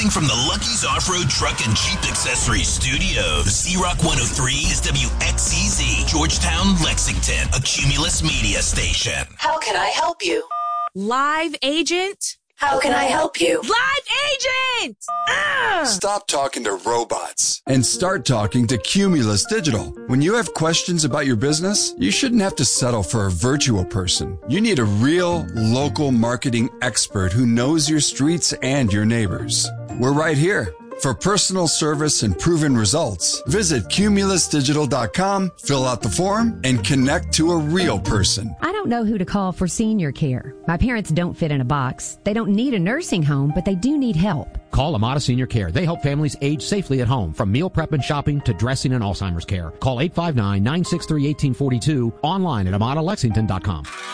Broadcasting from the Lucky's Off-Road Truck and Jeep Accessories Studios. Z-Rock 103 is WXCZ, Georgetown, Lexington, a Cumulus media station. How can I help you? Live agent? How can I help you? Live agent! Stop talking to robots and start talking to Cumulus Digital. When you have questions about your business, you shouldn't have to settle for a virtual person. You need a real local marketing expert who knows your streets and your neighbors. We're right here. For personal service and proven results, visit cumulusdigital.com, fill out the form, and connect to a real person. I don't know who to call for senior care. My parents don't fit in a box. They don't need a nursing home, but they do need help. Call Amada Senior Care. They help families age safely at home, from meal prep and shopping to dressing and Alzheimer's care. Call 859-963-1842, online at AmadaLexington.com.